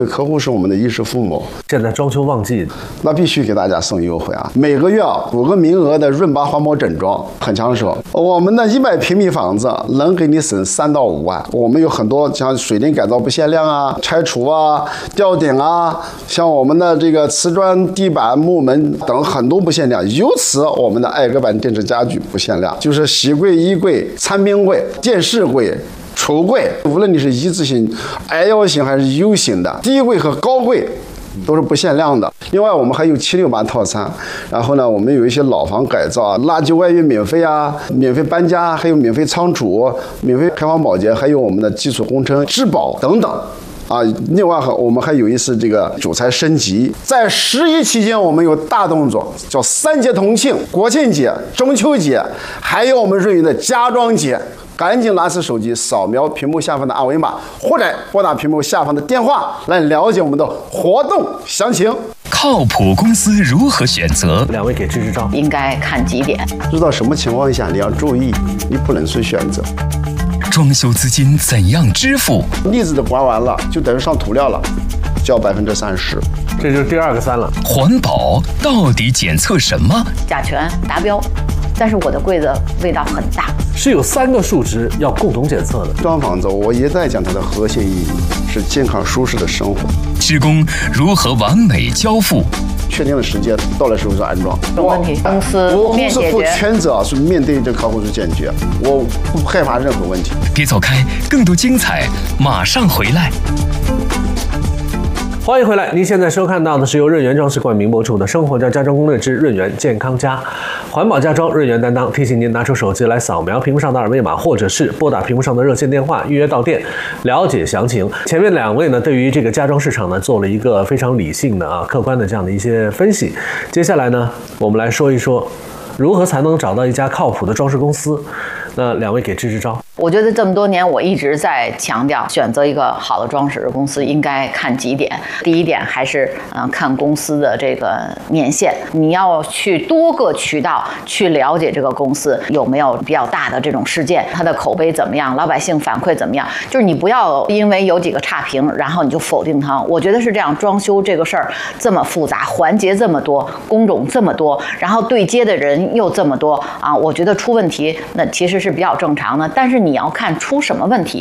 客户是我们的衣食父母。 现在装修旺季， 那必须给大家送优惠啊！每个月5个名额的润拔环保整装，很抢手。我们的100平米房子能给你省3到5万。我们有很多像水电改造不限量啊、拆除啊、吊顶啊，像我们的这个瓷砖地板、木门等很多不限量。由此，我们的艾格版电子家具不限量，就是洗柜、衣柜、餐宾柜、电视柜。橱柜，无论你是一字形、L 型还是 U 型的，低柜和高柜都是不限量的。另外，我们还有768套餐。然后呢，我们有一些老房改造，垃圾外运免费啊，免费搬家，还有免费仓储、免费开荒保洁，还有我们的基础工程质保等等。另外我们还有一次这个主材升级，在11期间我们有大动作，叫3节同庆，国庆节、中秋节，还有我们瑞云的家装节。赶紧拿起手机扫描屏幕下方的二维码，或者拨打屏幕下方的电话来了解我们的活动详情。 靠谱公司如何选择？ 两位给支支招。 应该看几点？ 知道什么情况下你要注意，你不能随选择。 装修资金怎样支付？ 腻子的刮完了，就等于上涂料了，交30%。 这就是第2个3了。 环保到底检测什么？ 甲醛达标，但是我的柜子味道很大。 是有3个数值要共同检测的。 装房子，我一再讲它的核心意义是健康舒适的生活。 施工如何完美交付？ 确定的时间到了时候就安装。 有问题，公司负全责是面对这客户去解决，我不害怕任何问题。 别走开，更多精彩马上回来。 欢迎回来，您现在收看到的是由润源装饰冠名播出的《生活家家装攻略之润源健康家》，环保家装润源担当，提醒您拿出手机来扫描屏幕上的二维码，或者是拨打屏幕上的热线电话预约到店，了解详情。前面2位呢，对于这个家装市场呢，做了一个非常理性的客观的这样的一些分析。接下来呢，我们来说一说如何才能找到一家靠谱的装饰公司。那2位给支支招。 我觉得这么多年，我一直在强调，选择一个好的装饰公司应该看几点。第一点还是看公司的这个年限，你要去多个渠道去了解这个公司有没有比较大的这种事件，它的口碑怎么样，老百姓反馈怎么样。就是你不要因为有几个差评，然后你就否定它。我觉得是这样，装修这个事儿这么复杂，环节这么多，工种这么多，然后对接的人又这么多我觉得出问题那其实是比较正常的。但是你要看出什么问题，